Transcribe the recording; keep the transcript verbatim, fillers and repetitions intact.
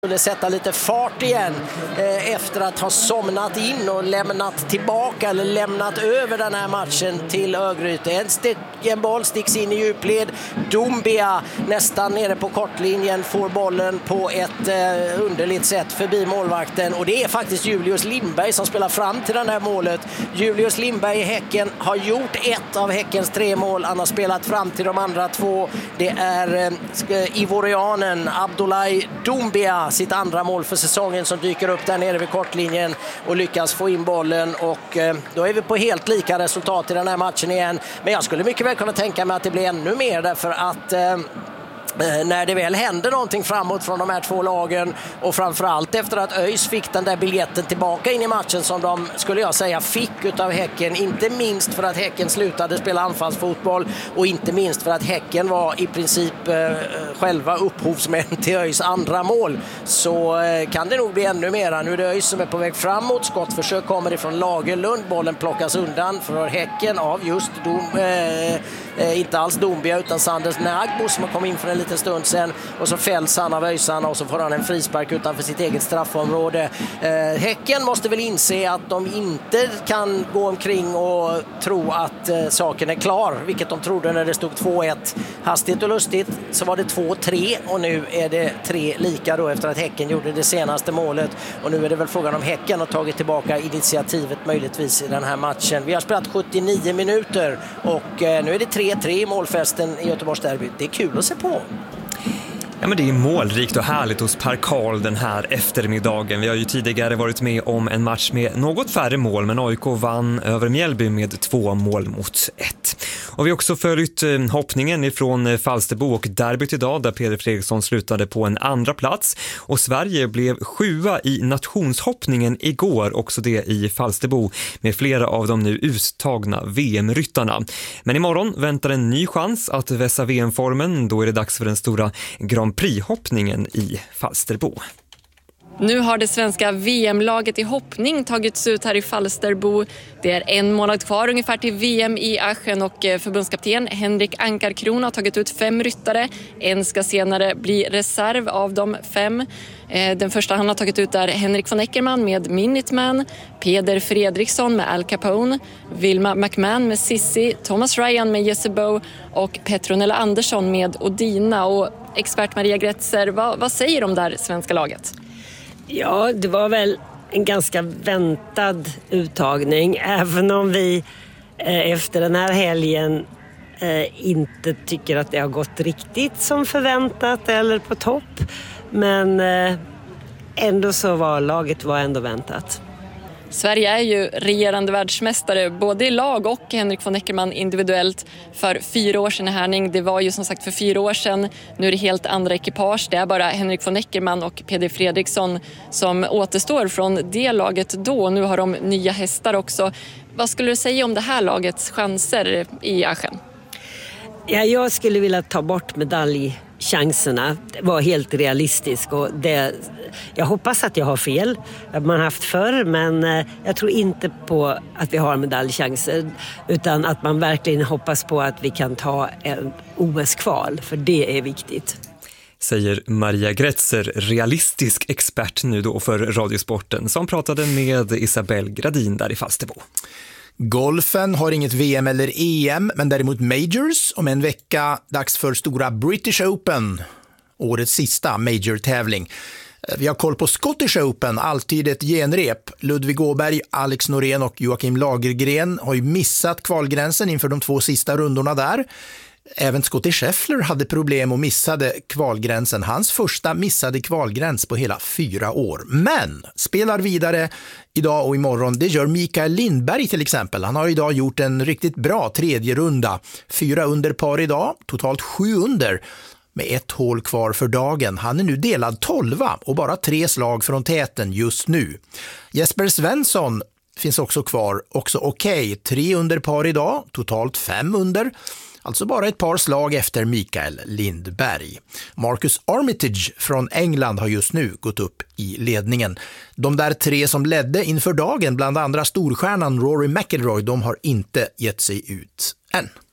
skulle sätta lite fart igen eh, efter att ha somnat in och lämnat tillbaka eller lämnat över den här matchen till Örgryte. En, st- en boll sticks in i djupled. Doumbia nästan nere på kortlinjen får bollen på ett eh, underligt sätt förbi målvakten, och det är faktiskt Julius Lindberg som spelar fram till det här målet. Julius Lindberg i Häcken har gjort ett av Häckens tre mål. Han har spelat fram till de andra två. Det är eh, ivorianen Abdoulaye Doumbia, sitt andra mål för säsongen, som dyker upp där nere vid kortlinjen och lyckas få in bollen, och eh, då är vi på helt lika resultat i den här matchen igen. Men jag skulle mycket väl kunna tänka mig att det blir ännu mer, därför att eh, när det väl händer någonting framåt från de här två lagen, och framförallt efter att ÖIS fick den där biljetten tillbaka in i matchen som de, skulle jag säga, fick utav Häcken, inte minst för att Häcken slutade spela anfallsfotboll och inte minst för att Häcken var i princip eh, själva upphovsmän till ÖIS andra mål, så eh, kan det nog bli ännu mera. Nu är det ÖIS som är på väg framåt, skottförsök kommer ifrån Lagerlund, bollen plockas undan för Häcken av just Dom, eh, eh, inte alls Doumbia utan Sanders Nagbo som har kommit in för en liten stund sen, och så fälls han av ÖISarna och så får han en frispark utanför sitt eget straffområde. Eh, Häcken måste väl inse att de inte kan gå omkring och tro att eh, saken är klar, vilket de trodde när det stod två ett. Hastigt och lustigt så var det två tre, och nu är det tre lika då efter att Häcken gjorde det senaste målet, och nu är det väl frågan om Häcken har tagit tillbaka initiativet möjligtvis i den här matchen. Vi har spelat sjuttionio minuter och eh, nu är det tre tre i målfesten i Göteborgs derby. Det är kul att se på. Ja, men det är målrikt och härligt hos Per Karl den här eftermiddagen. Vi har ju tidigare varit med om en match med något färre mål, men A I K vann över Mjällby med två mål mot ett. Och vi har också följt hoppningen ifrån Falsterbo och derbyt idag, där Peder Fredriksson slutade på en andra plats. Och Sverige blev sjua i nationshoppningen igår, också det i Falsterbo, med flera av de nu uttagna V M-ryttarna. Men imorgon väntar en ny chans att vässa V M-formen. Då är det dags för den stora Grand Prix-hoppningen i Falsterbo. Nu har det svenska V M-laget i hoppning tagits ut här i Falsterbo. Det är en månad kvar ungefär till V M i Aschen, och förbundskapten Henrik Ankarkrona har tagit ut fem ryttare. En ska senare bli reserv av de fem. Den första han har tagit ut är Henrik von Eckermann med Minuteman, Peder Fredriksson med Al Capone, Vilma McMahon med Sissi, Thomas Ryan med Jessebo och Petronella Andersson med Odina. Och expert Maria Gretzer, vad, vad säger de där svenska laget? Ja, det var väl en ganska väntad uttagning, även om vi eh, efter den här helgen eh, inte tycker att det har gått riktigt som förväntat eller på topp. Men eh, ändå så var laget var ändå väntat. Sverige är ju regerande världsmästare både i lag och Henrik von Eckermann individuellt för fyra år sedan i Härning. Det var ju som sagt för fyra år sedan. Nu är det helt andra ekipage. Det är bara Henrik von Eckermann och Peder Fredriksson som återstår från det laget då. Nu har de nya hästar också. Vad skulle du säga om det här lagets chanser i Aschen? Ja, jag skulle vilja ta bort medaljchanserna. Det var helt realistiskt, och det, jag hoppas att jag har fel. Man har haft förr, men jag tror inte på att vi har medaljchanser, utan att man verkligen hoppas på att vi kan ta en O S-kval, för det är viktigt. Säger Maria Gretzer, realistisk expert nu då för Radiosporten, som pratade med Isabelle Gradin där i Falsterbo. Golfen har inget V M eller E M, men däremot Majors. Om en vecka dags för stora British Open, årets sista major-tävling. Vi har koll på Scottish Open, alltid ett genrep. Ludvig Åberg, Alex Norén och Joakim Lagergren har ju missat kvalgränsen inför de två sista rundorna där. Även Scottie Scheffler hade problem och missade kvalgränsen. Hans första missade kvalgräns på hela fyra år. Men spelar vidare idag och imorgon. Det gör Mikael Lindberg till exempel. Han har idag gjort en riktigt bra tredje runda. Fyra under par idag, totalt sju under. Med ett hål kvar för dagen. Han är nu delad tolva och bara tre slag från täten just nu. Jesper Svensson finns också kvar, också okej. Okay. Tre under par idag, totalt fem under. Alltså bara ett par slag efter Mikael Lindberg. Marcus Armitage från England har just nu gått upp i ledningen. De där tre som ledde inför dagen, bland andra storstjärnan Rory McIlroy, de har inte gett sig ut än.